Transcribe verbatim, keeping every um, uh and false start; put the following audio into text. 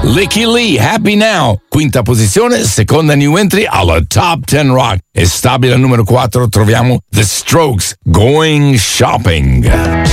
Licky Lee, Happy Now. Quinta posizione, seconda new entry alla Top dieci Rock. E stabile al numero quattro troviamo The Strokes, Going Shopping.